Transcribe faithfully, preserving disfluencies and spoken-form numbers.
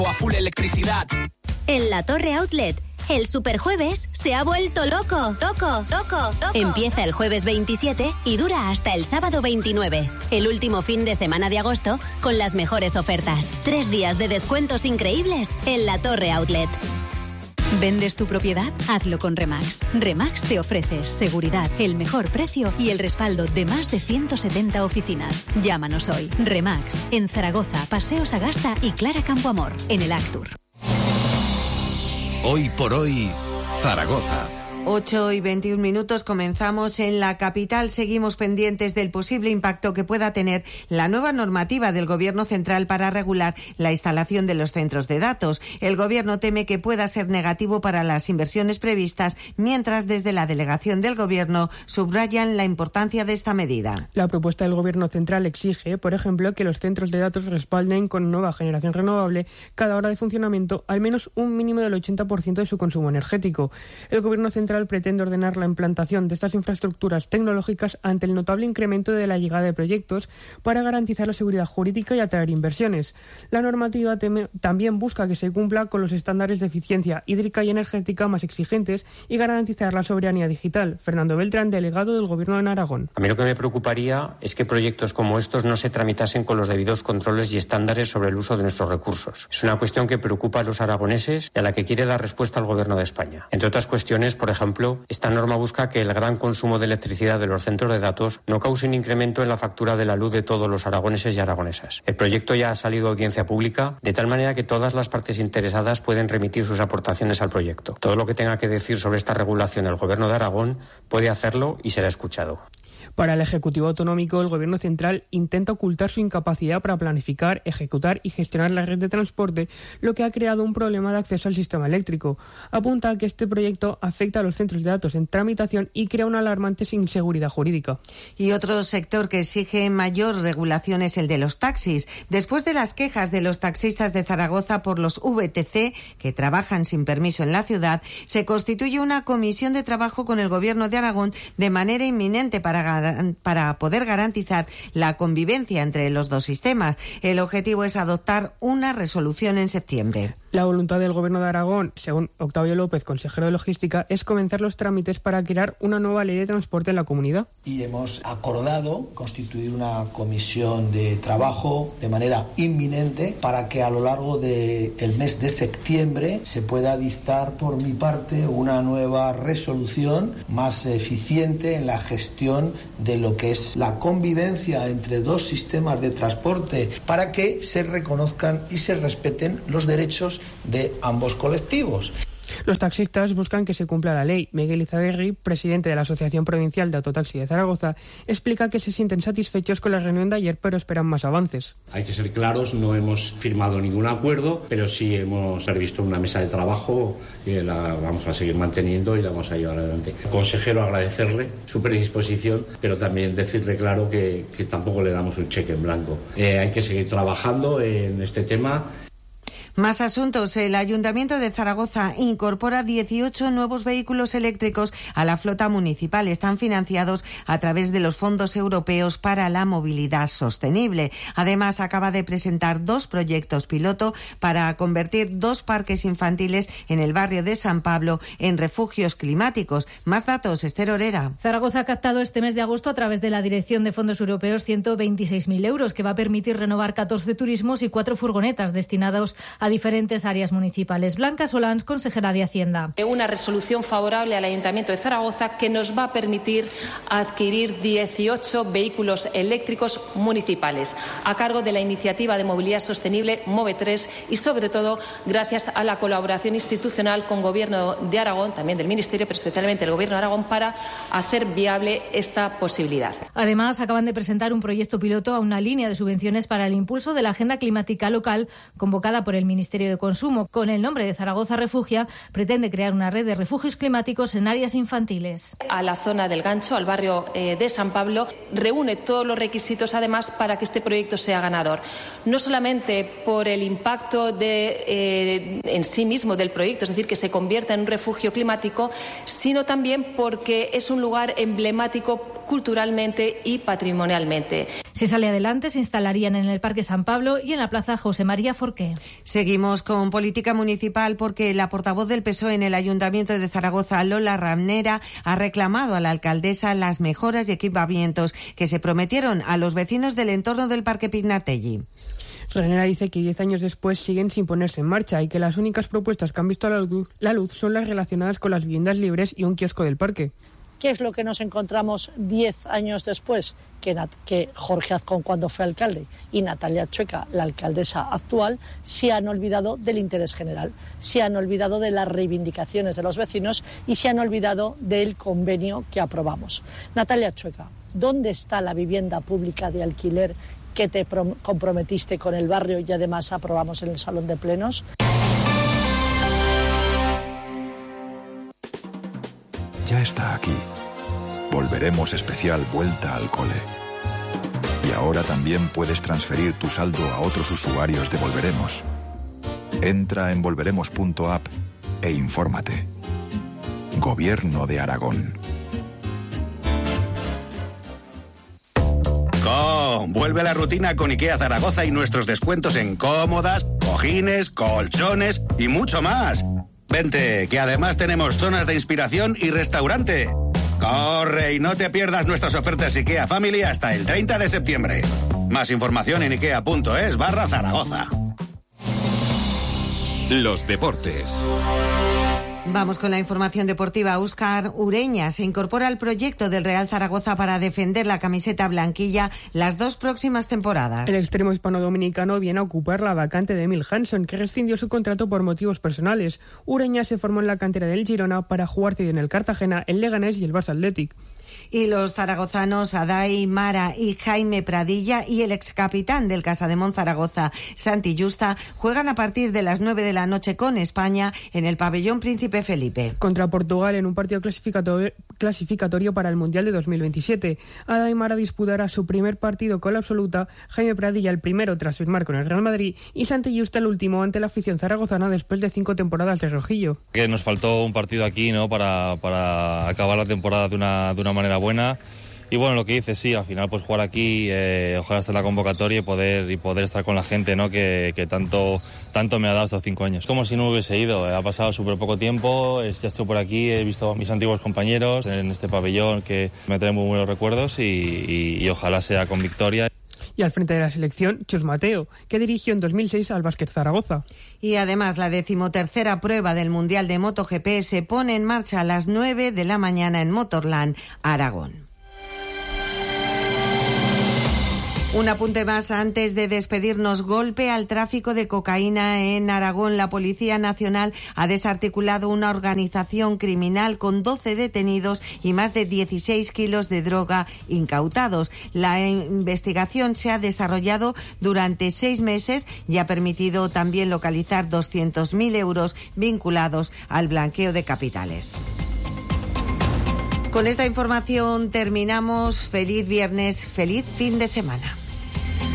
o a full electricidad. En La Torre Outlet, el Superjueves se ha vuelto loco, loco, loco, loco. Empieza el jueves veintisiete y dura hasta el sábado veintinueve, el último fin de semana de agosto, con las mejores ofertas. Tres días de descuentos increíbles en La Torre Outlet. ¿Vendes tu propiedad? Hazlo con Remax. Remax te ofrece seguridad, el mejor precio y el respaldo de más de ciento setenta oficinas. Llámanos hoy. Remax, en Zaragoza, Paseo Sagasta y Clara Campoamor, en el Actur. Hoy por hoy, Zaragoza. ocho y veintiún minutos, comenzamos en la capital. Seguimos pendientes del posible impacto que pueda tener la nueva normativa del Gobierno central para regular la instalación de los centros de datos. El Gobierno teme que pueda ser negativo para las inversiones previstas, mientras desde la delegación del Gobierno subrayan la importancia de esta medida. La propuesta del Gobierno central exige, por ejemplo, que los centros de datos respalden con nueva generación renovable cada hora de funcionamiento al menos un mínimo del ochenta por ciento de su consumo energético. El Gobierno central pretende ordenar la implantación de estas infraestructuras tecnológicas ante el notable incremento de la llegada de proyectos para garantizar la seguridad jurídica y atraer inversiones. La normativa teme, también busca que se cumpla con los estándares de eficiencia hídrica y energética más exigentes y garantizar la soberanía digital. Fernando Beltrán, delegado del Gobierno de Aragón. A mí lo que me preocuparía es que proyectos como estos no se tramitasen con los debidos controles y estándares sobre el uso de nuestros recursos. Es una cuestión que preocupa a los aragoneses y a la que quiere dar respuesta el Gobierno de España. Entre otras cuestiones, por ejemplo, ejemplo, esta norma busca que el gran consumo de electricidad de los centros de datos no cause un incremento en la factura de la luz de todos los aragoneses y aragonesas. El proyecto ya ha salido a audiencia pública, de tal manera que todas las partes interesadas pueden remitir sus aportaciones al proyecto. Todo lo que tenga que decir sobre esta regulación el Gobierno de Aragón puede hacerlo y será escuchado. Para el Ejecutivo Autonómico, el Gobierno central intenta ocultar su incapacidad para planificar, ejecutar y gestionar la red de transporte, lo que ha creado un problema de acceso al sistema eléctrico. Apunta que este proyecto afecta a los centros de datos en tramitación y crea una alarmante inseguridad jurídica. Y otro sector que exige mayor regulación es el de los taxis. Después de las quejas de los taxistas de Zaragoza por los V T C, que trabajan sin permiso en la ciudad, se constituye una comisión de trabajo con el Gobierno de Aragón de manera inminente para para poder garantizar la convivencia entre los dos sistemas. El objetivo es adoptar una resolución en septiembre. La voluntad del Gobierno de Aragón, según Octavio López, consejero de Logística, es comenzar los trámites para crear una nueva ley de transporte en la comunidad. Y hemos acordado constituir una comisión de trabajo de manera inminente para que a lo largo del mes de septiembre se pueda dictar por mi parte una nueva resolución más eficiente en la gestión de lo que es la convivencia entre dos sistemas de transporte para que se reconozcan y se respeten los derechos de ambos colectivos. Los taxistas buscan que se cumpla la ley. Miguel Izaguirre, presidente de la Asociación Provincial de Autotaxi de Zaragoza, explica que se sienten satisfechos con la reunión de ayer, pero esperan más avances. Hay que ser claros, no hemos firmado ningún acuerdo, pero sí hemos previsto una mesa de trabajo y la vamos a seguir manteniendo y la vamos a llevar adelante. Consejero, agradecerle su predisposición, pero también decirle claro que, que tampoco le damos un cheque en blanco. Eh, hay que seguir trabajando en este tema. Más asuntos. El Ayuntamiento de Zaragoza incorpora dieciocho nuevos vehículos eléctricos a la flota municipal. Están financiados a través de los fondos europeos para la movilidad sostenible. Además, acaba de presentar dos proyectos piloto para convertir dos parques infantiles en el barrio de San Pablo en refugios climáticos. Más datos, Esther Orera. Zaragoza ha captado este mes de agosto a través de la Dirección de Fondos Europeos ciento veintiséis mil euros, que va a permitir renovar catorce turismos y cuatro furgonetas destinados a diferentes áreas municipales. Blanca Solans, consejera de Hacienda. Una resolución favorable al Ayuntamiento de Zaragoza que nos va a permitir adquirir dieciocho vehículos eléctricos municipales a cargo de la iniciativa de movilidad sostenible MOVE tres y sobre todo gracias a la colaboración institucional con Gobierno de Aragón, también del Ministerio, pero especialmente el Gobierno de Aragón, para hacer viable esta posibilidad. Además, acaban de presentar un proyecto piloto a una línea de subvenciones para el impulso de la agenda climática local convocada por el Ministerio de Consumo. Con el nombre de Zaragoza Refugia, pretende crear una red de refugios climáticos en áreas infantiles. A la zona del Gancho, al barrio eh, de San Pablo, reúne todos los requisitos además para que este proyecto sea ganador. No solamente por el impacto de, eh, en sí mismo del proyecto, es decir, que se convierta en un refugio climático, sino también porque es un lugar emblemático culturalmente y patrimonialmente. Si sale adelante, se instalarían en el Parque San Pablo y en la Plaza José María Forqué. Seguimos con política municipal porque la portavoz del P S O E en el Ayuntamiento de Zaragoza, Lola Ramnera, ha reclamado a la alcaldesa las mejoras y equipamientos que se prometieron a los vecinos del entorno del Parque Pignatelli. Ramnera dice que diez años después siguen sin ponerse en marcha y que las únicas propuestas que han visto la luz, la luz son las relacionadas con las viviendas libres y un kiosco del parque. ¿Qué es lo que nos encontramos diez años después? Que, Nat- que Jorge Azcón, cuando fue alcalde, y Natalia Chueca, la alcaldesa actual, se han olvidado del interés general, se han olvidado de las reivindicaciones de los vecinos y se han olvidado del convenio que aprobamos. Natalia Chueca, ¿dónde está la vivienda pública de alquiler que te prom- comprometiste con el barrio y además aprobamos en el Salón de Plenos? Ya está aquí. Volveremos especial Vuelta al Cole. Y ahora también puedes transferir tu saldo a otros usuarios de Volveremos. Entra en volveremos punto app e infórmate. Gobierno de Aragón. ¡Co! Vuelve la rutina con IKEA Zaragoza y nuestros descuentos en cómodas, cojines, colchones y mucho más. Vente, que además tenemos zonas de inspiración y restaurante. Corre y no te pierdas nuestras ofertas IKEA Family hasta el treinta de septiembre. Más información en ikea punto es barra Zaragoza. Los deportes. Vamos con la información deportiva. Óscar Ureña se incorpora al proyecto del Real Zaragoza para defender la camiseta blanquilla las dos próximas temporadas. El extremo hispano-dominicano viene a ocupar la vacante de Emil Hanson, que rescindió su contrato por motivos personales. Ureña se formó en la cantera del Girona para jugar cedido en el Cartagena, el Leganés y el Barça Athletic. Y los zaragozanos Adai Mara y Jaime Pradilla y el excapitán del Casademont Zaragoza, Santi Justa, juegan a partir de las nueve de la noche con España en el pabellón Príncipe Felipe. Contra Portugal en un partido clasificatorio, clasificatorio para el Mundial de dos mil veintisiete. Adai Mara disputará su primer partido con la absoluta, Jaime Pradilla el primero tras firmar con el Real Madrid y Santi Justa el último ante la afición zaragozana después de cinco temporadas de rojillo. Que nos faltó un partido aquí, ¿no?, para, para acabar la temporada de una, de una manera buena. Y bueno, lo que dices, sí, al final pues jugar aquí, eh, ojalá estar en la convocatoria y poder y poder estar con la gente, ¿no?, que, que tanto tanto me ha dado estos cinco años. Como si no hubiese ido, ha pasado súper poco tiempo, ya estoy por aquí, he visto a mis antiguos compañeros en este pabellón que me trae muy buenos recuerdos y, y, y ojalá sea con victoria. Y al frente de la selección, Chus Mateo, que dirigió en dos mil seis al Básquet Zaragoza. Y además la decimotercera prueba del Mundial de MotoGP se pone en marcha a las nueve de la mañana en Motorland, Aragón. Un apunte más antes de despedirnos. Golpe al tráfico de cocaína en Aragón. La Policía Nacional ha desarticulado una organización criminal con doce detenidos y más de dieciséis kilos de droga incautados. La investigación se ha desarrollado durante seis meses y ha permitido también localizar doscientos mil euros vinculados al blanqueo de capitales. Con esta información terminamos. Feliz viernes, feliz fin de semana.